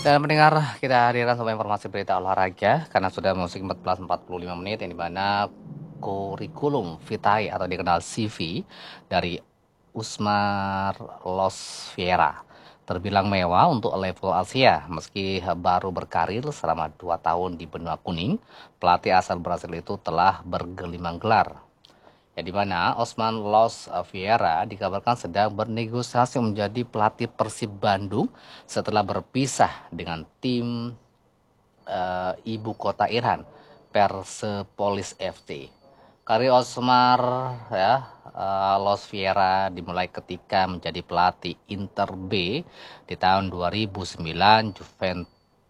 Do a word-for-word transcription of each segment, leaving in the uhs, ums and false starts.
Dan mendengar kita hadirkan semua informasi berita olahraga karena sudah musik empat belas empat puluh lima menit yang dimana kurikulum vitae atau dikenal C V dari Usmar Los Fiera terbilang mewah untuk level Asia. Meski baru berkarir selama dua tahun di benua kuning, pelatih asal Brasil itu telah bergelimang gelar. Ya, di mana Osman Los Fiera dikabarkan sedang bernegosiasi menjadi pelatih Persib Bandung setelah berpisah dengan tim uh, ibu kota Iran, Persepolis F C. Karir Osmar ya, uh, Los Fiera dimulai ketika menjadi pelatih Inter B di tahun dua ribu sembilan, Juventus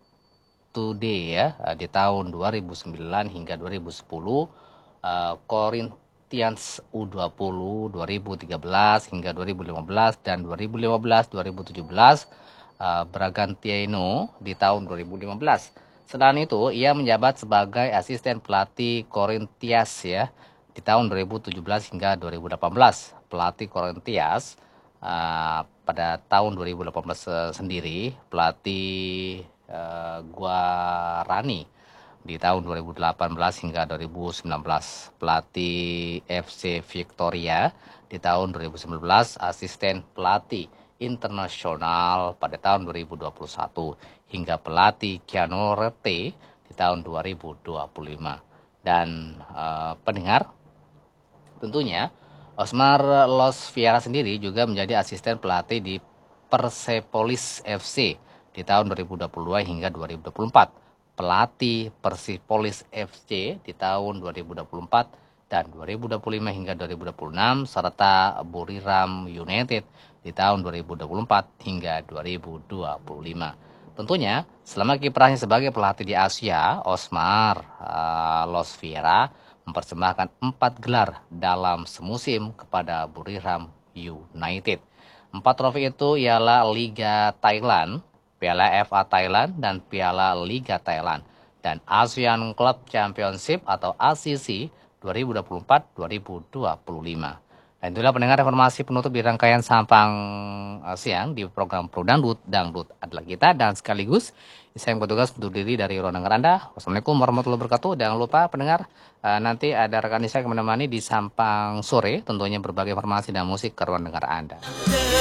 ya di tahun dua ribu sembilan hingga dua ribu sepuluh, uh, Corinthians U dua puluh dua ribu tiga belas hingga dua ribu lima belas dan dua ribu lima belas dua ribu tujuh belas, uh, Bragantino di tahun dua ribu lima belas. Selain itu, ia menjabat sebagai asisten pelatih Corinthians ya di tahun dua ribu tujuh belas hingga dua ribu delapan belas. Pelatih Corinthians uh, pada tahun dua ribu delapan belas uh, sendiri, pelatih uh, Guarani di tahun dua ribu delapan belas hingga dua ribu sembilan belas, pelatih F C Victoria di tahun dua ribu sembilan belas, asisten pelatih internasional pada tahun dua ribu dua puluh satu, hingga pelatih Keanu Rete di tahun dua ribu dua puluh lima. Dan uh, pendengar, tentunya Osmar Los Fiera sendiri juga menjadi asisten pelatih di Persepolis F C di tahun dua ribu dua puluh dua hingga dua ribu dua puluh empat. Pelatih Persepolis F C di tahun dua ribu dua puluh empat dan dua ribu dua puluh lima hingga dua ribu dua puluh enam, serta Buriram United di tahun dua ribu dua puluh empat hingga dua ribu dua puluh lima. Tentunya selama kiprahnya sebagai pelatih di Asia, Osmar uh, Los Fiera mempersembahkan empat gelar dalam semusim kepada Buriram United. Empat trofi itu ialah Liga Thailand, Piala F A Thailand, dan Piala Liga Thailand, dan ASEAN Club Championship atau A C C dua ribu dua puluh empat dua ribu dua puluh lima. Dan itulah pendengar informasi penutup di rangkaian Sampang Siang di program Pro Dangdut, Dangdut adalah kita, dan sekaligus saya yang bertugas untuk diri dari ruang dengar Anda. Wassalamualaikum warahmatullahi wabarakatuh. Jangan lupa pendengar, nanti ada rekan saya yang menemani di Sampang sore, tentunya berbagai informasi dan musik ke ruang dengar Anda.